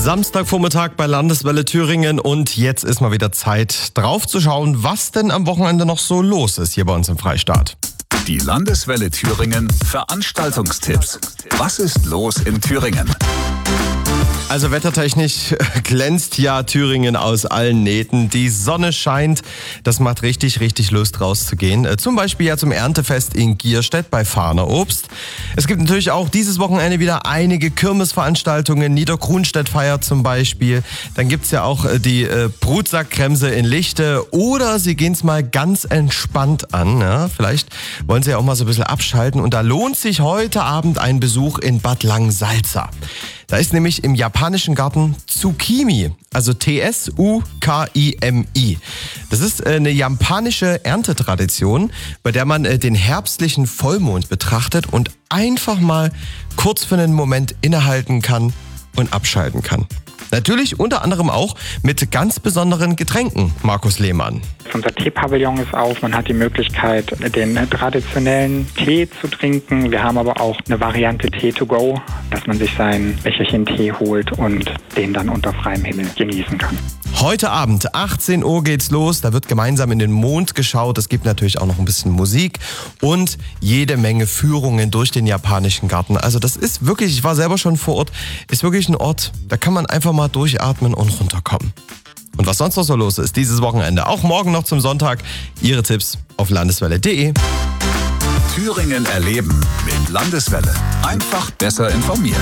Samstagvormittag bei Landeswelle Thüringen und jetzt ist mal wieder Zeit, drauf zu schauen, was denn am Wochenende noch so los ist hier bei uns im Freistaat. Die Landeswelle Thüringen Veranstaltungstipps. Was ist los in Thüringen? Also wettertechnisch glänzt ja Thüringen aus allen Nähten. Die Sonne scheint, das macht richtig Lust rauszugehen. Zum Beispiel ja zum Erntefest in Gierstedt bei Farner Obst. Es gibt natürlich auch dieses Wochenende wieder einige Kirmesveranstaltungen. Niedergrunstedt feiert zum Beispiel. Dann gibt's ja auch die Brutsackkremse in Lichte. Oder Sie gehen's mal ganz entspannt an. Ja? Vielleicht wollen Sie ja auch mal so ein bisschen abschalten. Und da lohnt sich heute Abend ein Besuch in Bad Langsalza. Da ist nämlich im japanischen Garten Tsukimi, also Tsukimi. Das ist eine japanische Erntetradition, bei der man den herbstlichen Vollmond betrachtet und einfach mal kurz für einen Moment innehalten kann und abschalten kann. Natürlich unter anderem auch mit ganz besonderen Getränken, Markus Lehmann. Unser Teepavillon ist auf, man hat die Möglichkeit, den traditionellen Tee zu trinken. Wir haben aber auch eine Variante Tee to go, dass man sich sein Becherchen Tee holt und den dann unter freiem Himmel genießen kann. Heute Abend, 18 Uhr geht's los, da wird gemeinsam in den Mond geschaut. Es gibt natürlich auch noch ein bisschen Musik und jede Menge Führungen durch den japanischen Garten. Also das ist wirklich, ich war selber schon vor Ort, ist wirklich ein Ort, da kann man einfach mal durchatmen und runterkommen. Und was sonst noch so los ist dieses Wochenende, auch morgen noch zum Sonntag, Ihre Tipps auf landeswelle.de. Thüringen erleben mit Landeswelle. Einfach besser informiert.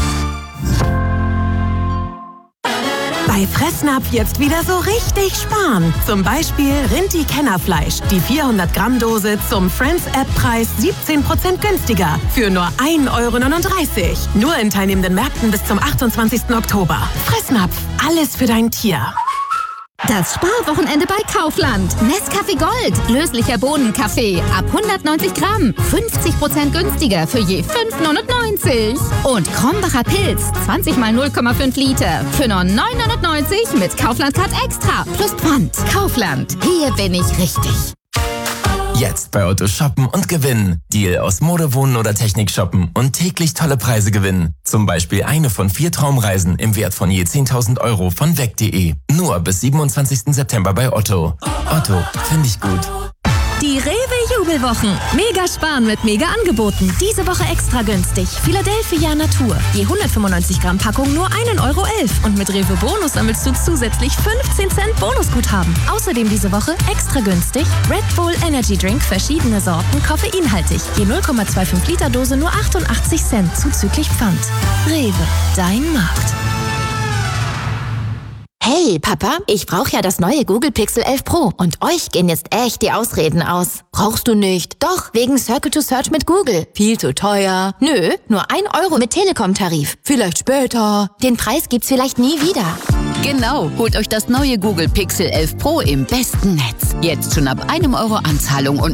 Bei Fressnapf jetzt wieder so richtig sparen. Zum Beispiel Rinti-Kennerfleisch. Die 400-Gramm-Dose zum Friends-App-Preis 17% günstiger. Für nur 1,39 Euro. Nur in teilnehmenden Märkten bis zum 28. Oktober. Fressnapf. Alles für dein Tier. Das Sparwochenende bei Kaufland. Nescafé Gold. Löslicher Bohnenkaffee. Ab 190 Gramm. 50% günstiger für je 5,99. Und Krombacher Pilz. 20 mal 0,5 Liter. Für nur 9,99 mit Kaufland Card Extra. Plus Pfand. Kaufland. Hier bin ich richtig. Jetzt bei Otto shoppen und gewinnen. Deal aus Mode, Wohnen oder Technik shoppen und täglich tolle Preise gewinnen. Zum Beispiel eine von 4 Traumreisen im Wert von je 10.000 Euro von weg.de. Nur bis 27. September bei Otto. Otto, finde ich gut. Die Rewe-Jubelwochen. Mega sparen mit Mega-Angeboten. Diese Woche extra günstig. Philadelphia Natur. Je 195 Gramm Packung nur 1,11 Euro. Und mit Rewe Bonus sammelst du zusätzlich 15 Cent Bonusguthaben. Außerdem diese Woche extra günstig Red Bull Energy Drink, verschiedene Sorten, koffeinhaltig. Je 0,25 Liter Dose nur 88 Cent zuzüglich Pfand. Rewe, dein Markt. Hey, Papa, ich brauche ja das neue Google Pixel 11 Pro und euch gehen jetzt echt die Ausreden aus. Brauchst du nicht? Doch, wegen Circle to Search mit Google. Viel zu teuer. Nö, nur 1 Euro mit Telekom-Tarif. Vielleicht später. Den Preis gibt's vielleicht nie wieder. Genau, holt euch das neue Google Pixel 11 Pro im besten Netz. Jetzt schon ab 1 Euro Anzahlung und